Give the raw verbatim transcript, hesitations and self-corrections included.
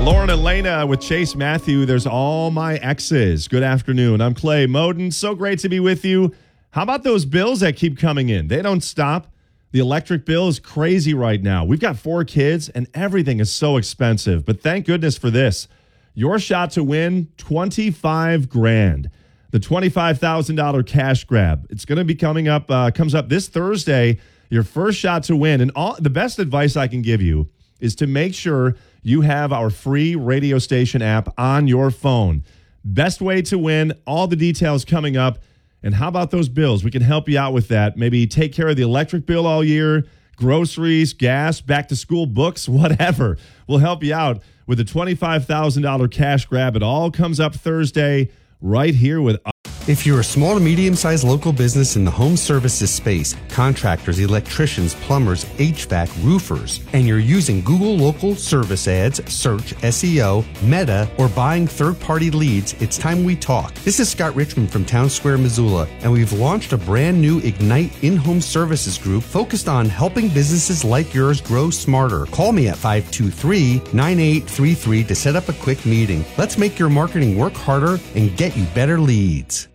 Lauren Elena with Chase Matthew. There's all my exes. Good afternoon. I'm Clay Moden. So great to be with you. How about those bills that keep coming in? They don't stop. The electric bill is crazy right now. We've got four kids and everything is so expensive. But thank goodness for this. Your shot to win twenty-five grand. The twenty-five thousand dollars cash grab. It's going to be coming up, uh, comes up this Thursday. Your first shot to win. And all the best advice I can give you is to make sure you have our free radio station app on your phone. Best way to win. All the details coming up. And how about those bills? We can help you out with that. Maybe take care of the electric bill all year, groceries, gas, back to school books, whatever. We'll help you out with the twenty-five thousand dollars cash grab. It all comes up Thursday right here with us. If you're a small to medium-sized local business in the home services space, contractors, electricians, plumbers, H V A C, roofers, and you're using Google Local Service Ads, search, S E O, Meta, or buying third-party leads, it's time we talk. This is Scott Richmond from Town Square, Missoula, and we've launched a brand new Ignite in-home services group focused on helping businesses like yours grow smarter. Call me at five two three, nine eight three three to set up a quick meeting. Let's make your marketing work harder and get you better leads.